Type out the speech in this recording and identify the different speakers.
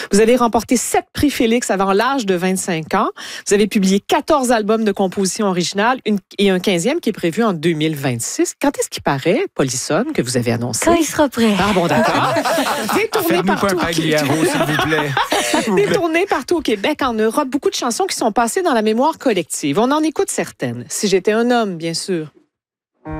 Speaker 1: Vous avez remporté 7 prix Félix avant l'âge de 25 ans. Vous avez publié 14 albums de composition originale et un 15e qui est prévu en 2026. Quand est-ce qu'il paraît, Polissonne, que vous avez annoncé?
Speaker 2: Quand il sera prêt.
Speaker 1: Ah bon, d'accord. Des tournées
Speaker 3: Faites-nous pas
Speaker 1: partout
Speaker 3: un Pagliaro, s'il vous plaît.
Speaker 1: Des tournées partout au Québec, en Europe. Beaucoup de chansons qui sont passées dans la mémoire collective. On en écoute certaines. Si j'étais un homme, bien sûr.